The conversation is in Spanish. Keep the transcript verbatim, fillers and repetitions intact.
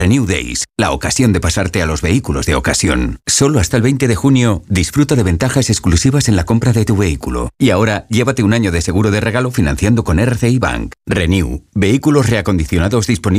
Renew Days, la ocasión de pasarte a los vehículos de ocasión. Solo hasta el veinte de junio, disfruta de ventajas exclusivas en la compra de tu vehículo. Y ahora, llévate un año de seguro de regalo financiando con R C I Bank. Renew, vehículos reacondicionados disponibles